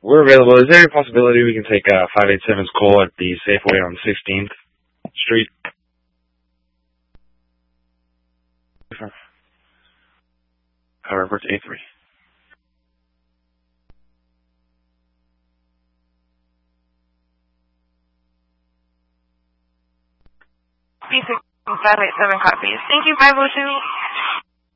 We're available. Is there a possibility we can take 587's call at the Safeway on 16th Street? However, it's A3. B6 587 copies. Thank you, 502.